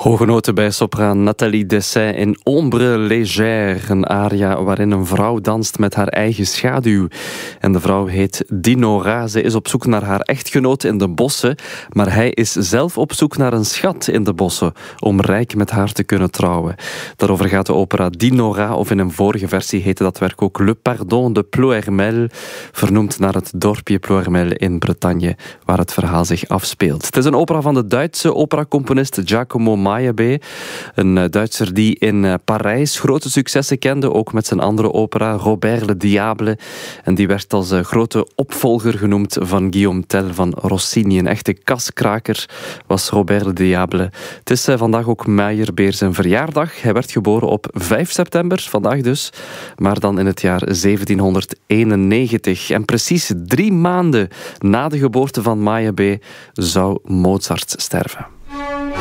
Hoge noten bij sopraan Nathalie Dessay in Ombre légère, een aria waarin een vrouw danst met haar eigen schaduw. En de vrouw heet Dinora. Ze is op zoek naar haar echtgenoot in de bossen, maar hij is zelf op zoek naar een schat in de bossen om rijk met haar te kunnen trouwen. Daarover gaat de opera Dinora, of in een vorige versie heette dat werk ook Le Pardon de Ploermel, vernoemd naar het dorpje Ploermel in Bretagne, waar het verhaal zich afspeelt. Het is een opera van de Duitse operacomponist Giacomo Meyerbeer, een Duitser die in Parijs grote successen kende, ook met zijn andere opera Robert le Diable. En die werd als grote opvolger genoemd van Guillaume Tell van Rossini. Een echte kaskraker was Robert le Diable. Het is vandaag ook Meyerbeer zijn verjaardag. Hij werd geboren op 5 september, vandaag dus, maar dan in het jaar 1791. En precies 3 maanden na de geboorte van Meyerbeer zou Mozart sterven.